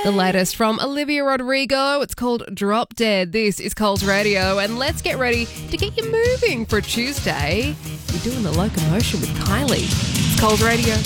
The latest from Olivia Rodrigo. It's called Drop Dead. This is Coles Radio, and let's get ready to get you moving for Tuesday. You're doing the locomotion with Kylie. It's Coles Radio.